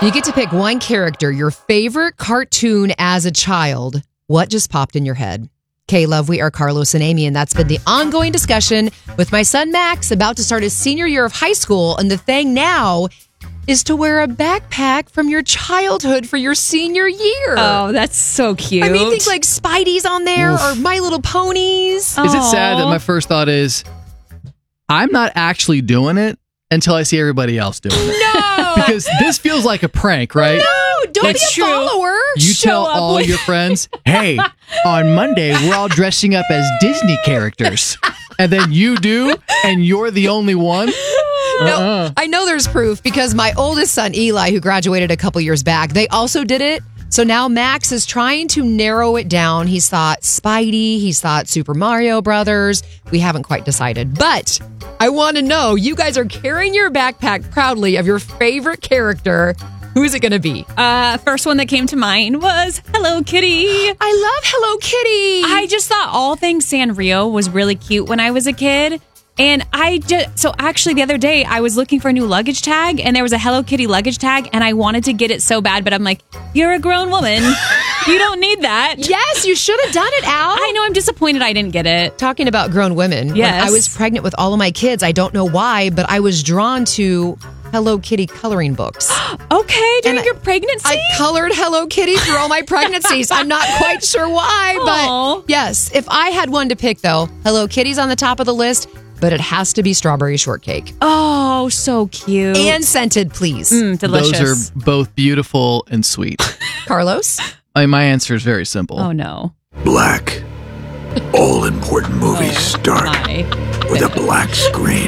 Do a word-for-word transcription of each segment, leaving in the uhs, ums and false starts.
You get to pick one character, your favorite cartoon as a child. What just popped in your head? Okay, love, we are Carlos and Amy, and that's been the ongoing discussion with my son Max, about to start his senior year of high school. And the thing now is to wear a backpack from your childhood for your senior year. Oh, that's so cute. I mean, things like Spidey's on there. Oof. Or My Little Ponies. Is it sad that my first thought is, I'm not actually doing it until I see everybody else doing it? No! Because this feels like a prank, right? No, don't Like, be a true. follower. You Show tell up all with- your friends, hey, on Monday, we're all dressing up as Disney characters. And then you do, and you're the only one. No, Uh-uh. I know there's proof because my oldest son, Eli, who graduated a couple years back, they also did it. So now Max is trying to narrow it down. He's thought Spidey. He's thought Super Mario Brothers. We haven't quite decided. But I want to know, you guys are carrying your backpack proudly of your favorite character. Who is it going to be? Uh, first one that came to mind was Hello Kitty. I love Hello Kitty. I just thought all things Sanrio was really cute when I was a kid. And I just, so actually the other day I was looking for a new luggage tag and there was a Hello Kitty luggage tag and I wanted to get it so bad, but I'm like, you're a grown woman. You don't need that. Yes, you should have done it, Al. I know, I'm disappointed I didn't get it. Talking about grown women. Yes. When I was pregnant with all of my kids, I don't know why, but I was drawn to Hello Kitty coloring books. Okay, during And your pregnancy? I colored Hello Kitty through all my pregnancies. I'm not quite sure why, Aw. but yes, if I had one to pick, though, Hello Kitty's on the top of the list, but it has to be strawberry shortcake. Oh, so cute. And scented, please. Mm, delicious. Those are both beautiful and sweet. Carlos? I mean, my answer is very simple. Oh, no. Black. All important movies Oh, start my. with a black screen.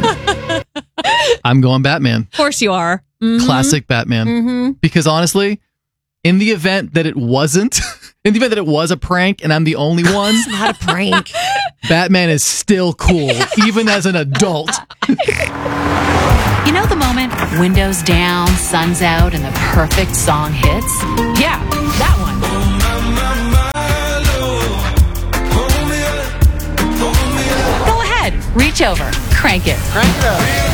I'm going Batman. Of course you are. Mhm. Classic Batman. Mm-hmm. Because honestly, in the event that it wasn't, in the event that it was a prank and I'm the only one, It's not a prank. Batman is still cool, even as an adult. You know the moment, windows down, sun's out, and the perfect song hits? Yeah, that one. Go ahead, reach over, crank it. Crank it up.